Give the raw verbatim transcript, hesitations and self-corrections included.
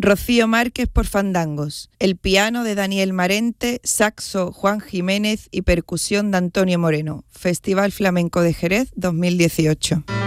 Rocío Márquez por Fandangos. El piano de Daniel Marente, saxo Juan Jiménez y percusión de Antonio Moreno. Festival Flamenco de Jerez dos mil dieciocho.